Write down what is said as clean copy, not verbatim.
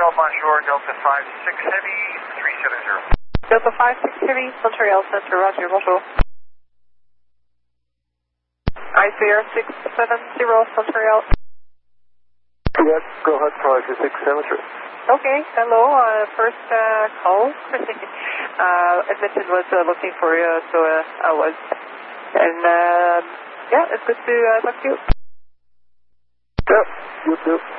onshore, Delta 56 Heavy, 370. Delta 56 Heavy, Montreal Center, Roger, bonjour. ICR 670, Montreal. Yes, go ahead, 526 Cemetery. Okay, hello, first call. Edmonton was looking for you, so I was. And yeah, it's good to talk to you. Yep, you too.